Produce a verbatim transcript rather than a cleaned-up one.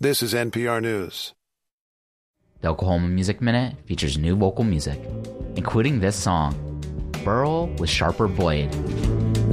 This is N P R News. The Oklahoma Music Minute features new vocal music, including this song, Burl with Sharper Blade.